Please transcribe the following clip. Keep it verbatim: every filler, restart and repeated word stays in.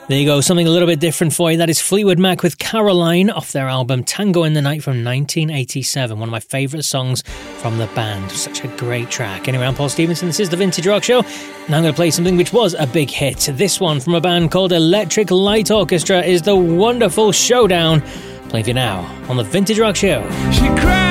There you go, something a little bit different for you. That is Fleetwood Mac with Caroline off their album Tango in the Night from nineteen eighty-seven. One of my favourite songs from the band. Such a great track. Anyway, I'm Paul Stevenson. This is the Vintage Rock Show. And I'm going to play something which was a big hit. This one from a band called Electric Light Orchestra is The Wonderful Showdown. Play for you now on the Vintage Rock Show. She cried.